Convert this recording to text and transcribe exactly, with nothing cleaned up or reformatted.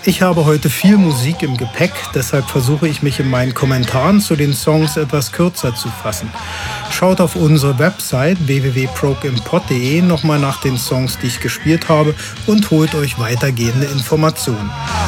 Ich habe heute viel Musik im Gepäck, deshalb versuche ich mich in meinen Kommentaren zu den Songs etwas kürzer zu fassen. Schaut auf unsere Website w w w punkt prog'import punkt de nochmal nach den Songs, die ich gespielt habe, und holt euch weitergehende Informationen.